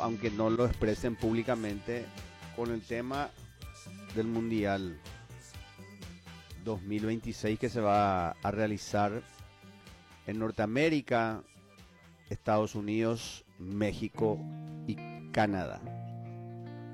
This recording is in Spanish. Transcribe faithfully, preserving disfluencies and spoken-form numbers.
aunque no lo expresen públicamente, con el tema del Mundial dos mil veintiséis que se va a realizar en Norteamérica, Estados Unidos, México y Canadá.